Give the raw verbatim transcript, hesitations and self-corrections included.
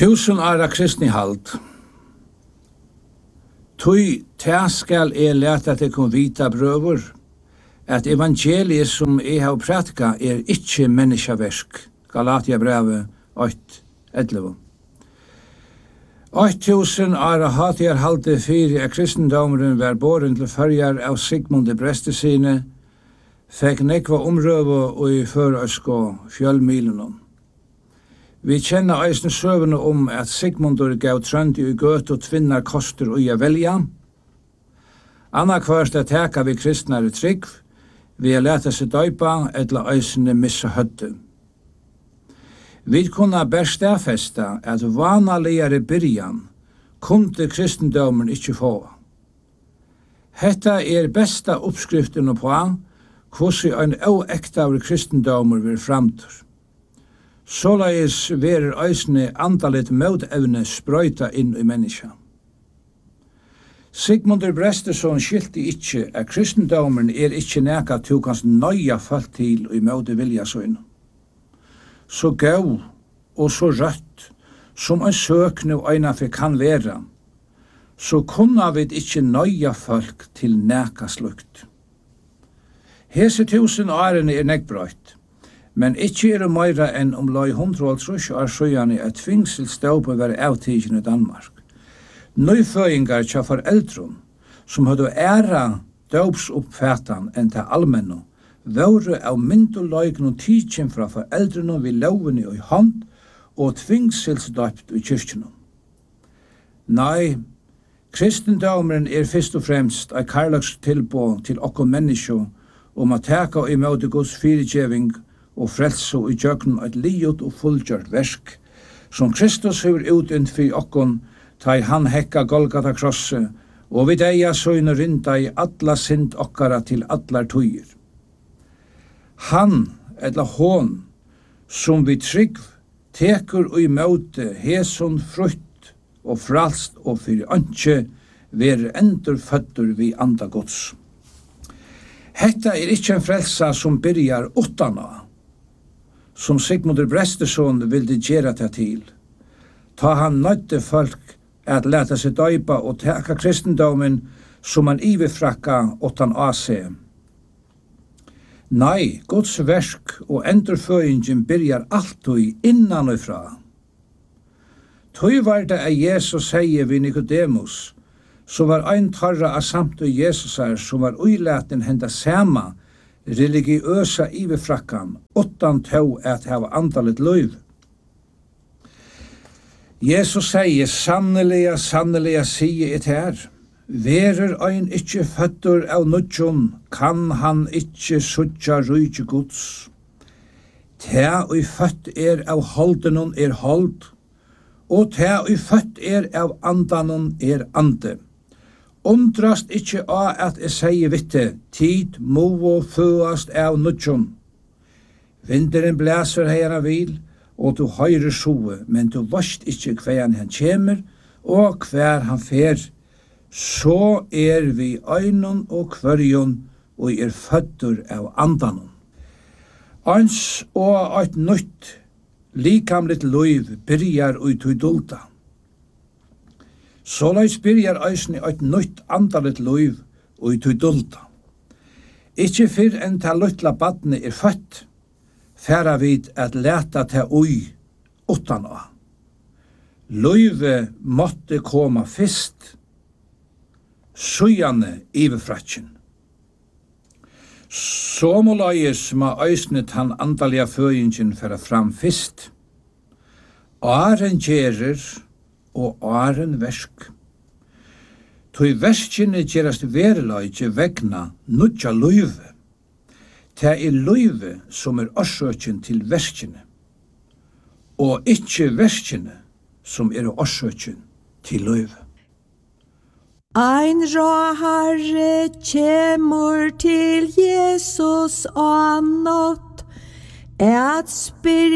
Tusen ára kristni halt. Tui ta skal er leta til kom vita brøver, at evangeliet som jeg har pratika er ikkje menneskeverk. Galatia brevet åtte elleve. åtte tusen ára hatt jeg halte fyrir at kristendomeren var båren til førjar av Sigmund de Brestesine, fekk nekva omrøve og i førersko fjølmilen. Vi kjenner eisne søvende om at Sigmundur gav trøndi i gøt og tvinnar koster ui a velja. Anna kvørst at teka vi kristnare trygg, vi a leta seg døypa etla eisne missa hødde. Vi kunna best stafesta at vanaligare byrjan kunde kristendomen ikkje få. Hetta er besta uppskriften på hvordan ein óektaver kristendomer vil framtur. Såleis verer eisne andalit møtevne sprøyta inn i menneska. Sigmundur Brestesson skilti ikkje at kristendomeren er ikkje neka tu kanst nøya folk til i møte vilja søgn. Så gau og så rødt som ein søkne og einafri kan vera, så kunna vi ikkje nøya folk til neka slukt. Hese tusen årene er nekbrøyt, men ikkje er det meira enn om lai hundre og trus år sjøyane at tvingselsdåpe var avtidgen i Danmark. Nøyføyngar tja foreldron, som hadde æra dåpsoppfætan enn til allmenno, våre av myndoløyken og tidkjen fra foreldrene vi lovene i hånd og tvingselsdåpt i kyrkjene. Nei, kristendomeren er først og fremst ei karlags tilbå til okko menneskjo om å teka i møte Guds fyrirgjeving og frelse i jøkken et liot og fullgjørt versk, som Kristus hever utint for okkon, ta i han hekka Golgata krosse, og vid eia søyne rinda i alla synd okkara til allar tøyer. Han, eller hon, som vi trygg, tekur og i møte heson frutt og fralst og fyrir ønske, ver endur føddur vi anda gods. Hetta er ikkje en frelsa som byrjar utana, som Sigmundur Brestesson ville gjera det til. Ta han nødde folk at leta seg døypa og teka kristendomen som han ivefrakka åttan ase. Nei, Guds verk og endurføyingen byrjar alltid innan og fra. Tøy var det at Jesus sier vi Nikodemus, som var ein tarra av samt og Jesusar som var uilaten henda sama religiøsa ivefrakkan, åttan tå at hava andalit løyv. Jesus sier, sanneliga, sanneliga, sier et her, verer ein ikkje føddur av nudjon, kan han ikkje suttja rujtje Guds. Ta og født er av holdenon er hold, og ta og født er av andanon er ande. Undrast ikkje av at jeg sier vitte, tid må og føast av nudjon. Vinderen blæser heira vil, og du høyre soe, men du varst ikkje hver han kjemer, og hver han fer. Så er vi øynon og kvørjon, og er føddur av andanon. Ans og eit nytt, likamligt løyv, byrjar ut i dulta. Såleis byrjar eisne eit nytt andalit løyv og i tøydulta. Ikkje fyrr enn ta luttla badne er født, færa vid at leta ta ui utan av. Løyve måtte koma fyrst, sujane ivefratjen. Så må løyes ma eisne tan andalia føyingen færa fram fyrst. Åren gjerer og åren versk. Tøy verskjene gjerast verleidje vegna nudja løyve. Ta er løyve som er orsøkjen til verskjene, og ikkje verskjene som er orsøkjen til løyve. Ein rå herre kjemur til Jesus og nått, et spyr